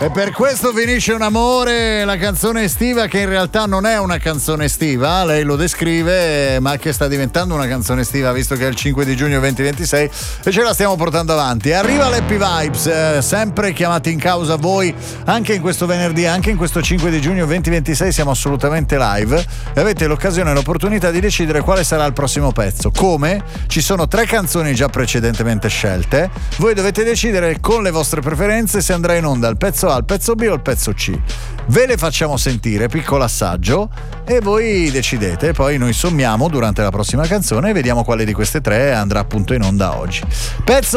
E per questo finisce un amore, la canzone estiva che in realtà non è una canzone estiva, lei lo descrive, ma che sta diventando una canzone estiva visto che è il 5 di giugno 2026 e ce la stiamo portando avanti. Arriva l'Happy Vibes, sempre chiamati in causa voi anche in questo venerdì, anche in questo 5 di giugno 2026 siamo assolutamente live e avete l'occasione e l'opportunità di decidere quale sarà il prossimo pezzo. Come? Ci sono 3 canzoni già precedentemente scelte, voi dovete decidere con le vostre preferenze se andrà in onda il pezzo A, il pezzo B o il pezzo C. Ve le facciamo sentire, piccolo assaggio, e voi decidete, poi noi sommiamo durante la prossima canzone e vediamo quale di queste 3 andrà appunto in onda oggi. Pezzo